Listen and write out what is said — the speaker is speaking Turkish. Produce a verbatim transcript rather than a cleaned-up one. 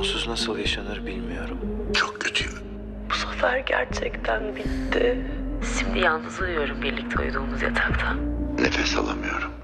onsuz nasıl yaşanır bilmiyorum. Çok kötüyüm. Bu sefer gerçekten bitti. Şimdi yalnız uyuyorum birlikte uyuduğumuz yatakta. Nefes alamıyorum.